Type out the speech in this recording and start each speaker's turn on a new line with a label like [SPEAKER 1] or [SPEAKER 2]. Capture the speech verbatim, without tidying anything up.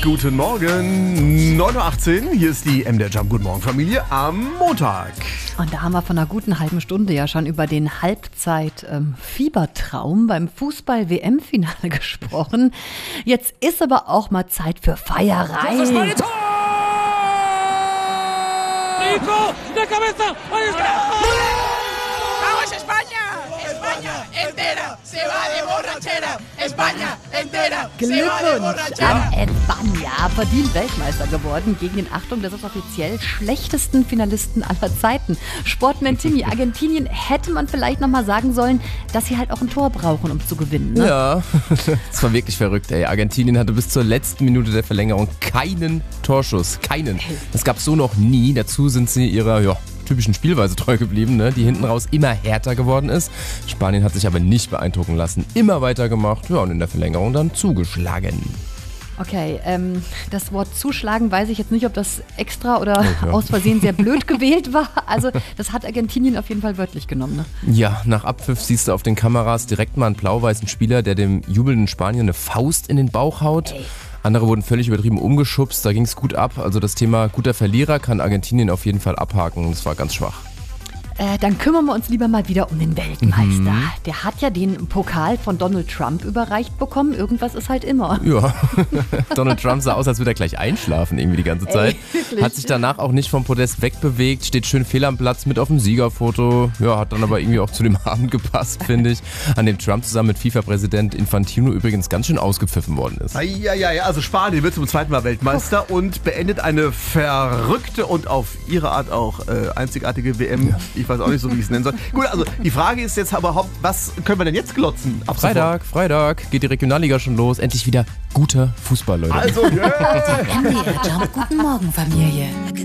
[SPEAKER 1] Guten Morgen, neun Uhr achtzehn, hier ist die M D R Jump Guten Morgen Familie am Montag.
[SPEAKER 2] Und da haben wir von einer guten halben Stunde ja schon über den Halbzeit-Fiebertraum ähm, beim Fußball-W M-Finale gesprochen. Jetzt ist aber auch mal Zeit für Feierei.
[SPEAKER 3] Das ist meine Tor! Nico, de cabeza, ahí está!
[SPEAKER 4] ¡Vamos España! ¡España entera se va de borrachera! ¡España entera se va de
[SPEAKER 2] Glückwunsch
[SPEAKER 4] borrachera!
[SPEAKER 2] an Espanja, verdient Weltmeister geworden gegen den, Achtung, das ist offiziell, schlechtesten Finalisten aller Zeiten. Sportman Timmy, Argentinien hätte man vielleicht nochmal sagen sollen, dass sie halt auch ein Tor brauchen, um zu gewinnen. Ne?
[SPEAKER 5] Ja, das war wirklich verrückt, ey. Argentinien hatte bis zur letzten Minute der Verlängerung keinen Torschuss, keinen. Das gab's so noch nie. Dazu sind sie ihrer, ja, typischen Spielweise treu geblieben, ne? Die hinten raus immer härter geworden ist. Spanien hat sich aber nicht beeindrucken lassen, immer weitergemacht, ja, und in der Verlängerung dann zugeschlagen.
[SPEAKER 2] Okay, ähm, das Wort zuschlagen weiß ich jetzt nicht, ob das extra oder
[SPEAKER 5] Ja.
[SPEAKER 2] aus Versehen sehr blöd gewählt war. Also das hat Argentinien auf jeden Fall wörtlich genommen. Ne?
[SPEAKER 5] Ja, nach Abpfiff siehst du auf den Kameras direkt mal einen blau-weißen Spieler, der dem jubelnden Spanier eine Faust in den Bauch haut.
[SPEAKER 2] Ey.
[SPEAKER 5] Andere wurden völlig übertrieben umgeschubst, da ging es gut ab. Also das Thema guter Verlierer kann Argentinien auf jeden Fall abhaken. Das war ganz schwach.
[SPEAKER 2] Äh, dann kümmern wir uns lieber mal wieder um den Weltmeister. Der hat ja den Pokal von Donald Trump überreicht bekommen. Irgendwas ist halt immer.
[SPEAKER 5] Ja, Donald Trump sah aus, als würde er gleich einschlafen irgendwie die ganze Zeit.
[SPEAKER 2] Ey, wirklich?
[SPEAKER 5] Hat sich danach auch nicht vom Podest wegbewegt, steht schön fehl am Platz mit auf dem Siegerfoto. Ja, hat dann aber irgendwie auch zu dem Abend gepasst, finde ich. An dem Trump zusammen mit FIFA-Präsident Infantino übrigens ganz schön ausgepfiffen worden ist.
[SPEAKER 1] Ja, ja, ja, also Spanien wird zum zweiten Mal Weltmeister und beendet eine verrückte und auf ihre Art auch äh, einzigartige W M. Ich weiß auch nicht so, wie ich es nennen soll. Gut, also die Frage ist jetzt aber, was können wir denn jetzt glotzen? Ab sofort?
[SPEAKER 5] Freitag, Freitag geht die Regionalliga schon los. Endlich wieder guter Fußball, Leute.
[SPEAKER 1] Also, yeah.
[SPEAKER 6] M D R Jump Guten Morgen Familie.